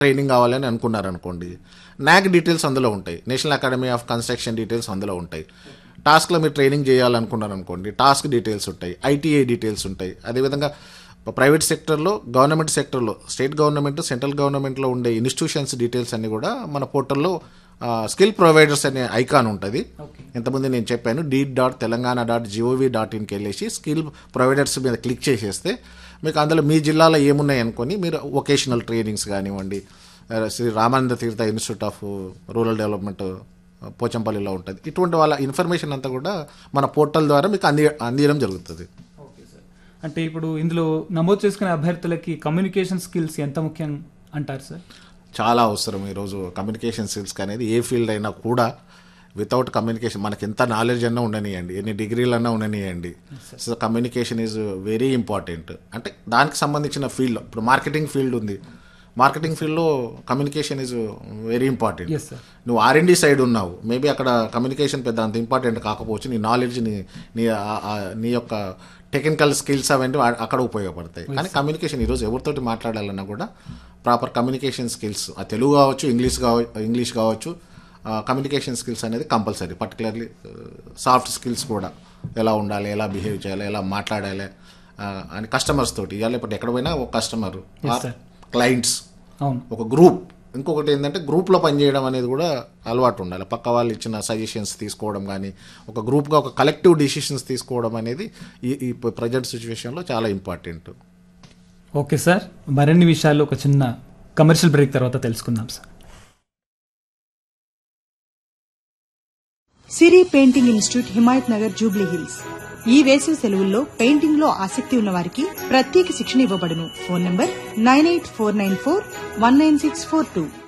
Training కావాలని అనుకున్నారనుకోండి, నాక్ details అందులో ఉంటాయి, national academy of construction details అందులో ఉంటాయి. టాస్క్లో మీరు ట్రైనింగ్ చేయాలనుకున్నారనుకోండి, టాస్క్ డీటెయిల్స్ ఉంటాయి, ఐటీఐ డీటెయిల్స్ ఉంటాయి. అదేవిధంగా ప్రైవేట్ సెక్టర్లో, గవర్నమెంట్ సెక్టర్లో, స్టేట్ గవర్నమెంట్, సెంట్రల్ గవర్నమెంట్లో ఉండే ఇన్స్టిట్యూషన్స్ డీటెయిల్స్ అన్ని కూడా మన పోర్టల్లో స్కిల్ ప్రొవైడర్స్ అనే ఐకాన్ ఉంటుంది. ఇంతకుముందు నేను చెప్పాను, deed.telangana.gov.inకి వెళ్ళేసి స్కిల్ ప్రొవైడర్స్ మీద క్లిక్ చేసేస్తే మీకు అందులో మీ జిల్లాలో ఏమున్నాయి అనుకొని మీరు వొకేషనల్ ట్రైనింగ్స్ కానివ్వండి, శ్రీ రామానంద తీర్థ ఇన్స్టిట్యూట్ ఆఫ్ రూరల్ డెవలప్మెంట్ పోచంపల్లిలో ఉంటుంది, ఇటువంటి వాళ్ళ ఇన్ఫర్మేషన్ అంతా కూడా మన పోర్టల్ ద్వారా మీకు అందించడం జరుగుతుంది. అంటే ఇప్పుడు ఇందులో నమోదు చేసుకునే అభ్యర్థులకి కమ్యూనికేషన్ స్కిల్స్ ఎంత ముఖ్యం అంటారు సార్? చాలా అవసరం. ఈరోజు కమ్యూనికేషన్ స్కిల్స్ అనేది ఏ ఫీల్డ్ అయినా కూడా వితౌట్ కమ్యూనికేషన్ మనకి ఎంత నాలెడ్జ్ అన్నా ఉండనియండి, ఎన్ని డిగ్రీలన్నా ఉండనియండి, so communication is very important. అంటే దానికి సంబంధించిన ఫీల్డ్, ఇప్పుడు మార్కెటింగ్ ఫీల్డ్ ఉంది, మార్కెటింగ్ ఫీల్డ్లో కమ్యూనికేషన్ ఈజ్ వెరీ ఇంపార్టెంట్. నువ్వు R&D సైడ్ ఉన్నావు, మేబీ అక్కడ కమ్యూనికేషన్ పెద్ద అంత ఇంపార్టెంట్ కాకపోవచ్చు, నీ నాలెడ్జ్ నీ యొక్క టెక్నికల్ స్కిల్స్ అవన్నీ అక్కడ ఉపయోగపడతాయి. కానీ కమ్యూనికేషన్ ఈరోజు ఎవరితోటి మాట్లాడాలన్నా కూడా ప్రాపర్ కమ్యూనికేషన్ స్కిల్స్, తెలుగు కావచ్చు, ఇంగ్లీష్ కావచ్చు, కమ్యూనికేషన్ స్కిల్స్ అనేది కంపల్సరీ. పర్టికులర్లీ సాఫ్ట్ స్కిల్స్ కూడా, ఎలా ఉండాలి, ఎలా బిహేవ్ చేయాలి, ఎలా మాట్లాడాలి అని కస్టమర్స్ తోటి. ఇవాళ ఇప్పుడు ఎక్కడ పోయినా ఒక కస్టమర్, క్లయింట్స్, ఒక గ్రూప్. ఇంకొకటి ఏంటంటే గ్రూప్లో పనిచేయడం అనేది కూడా అలవాటు ఉండాలి. పక్క వాళ్ళు ఇచ్చిన సజెషన్స్ తీసుకోవడం కానీ, ఒక గ్రూప్గా ఒక కలెక్టివ్ డిసిషన్స్ తీసుకోవడం అనేది ఈ ప్రజెంట్ సిచ్యువేషన్లో చాలా ఇంపార్టెంట్. ఓకే సార్, మరిన్ని విషయాలు ఒక చిన్న కమర్షియల్ బ్రేక్ తర్వాత తెలుసుకుందాం సార్. సిరి painting institute, Himayat Nagar, Jubilee hills. ఈ వేసవి సెలవుల్లో పెయింటింగ్ లో ఆసక్తి ఉన్న వారికి ప్రత్యేక శిక్షణ ఇవ్వబడును. Phone number 9849419642.